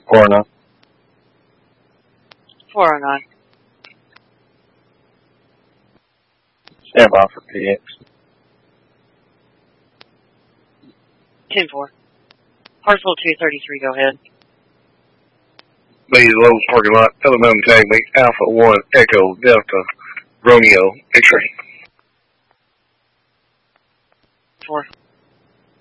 409. 409. Stand by for PX. 10-4. Parcel 233, go ahead. Bay Lowe's parking lot, Alabama tag makes Alpha 1 Echo Delta Romeo X-ray. 4.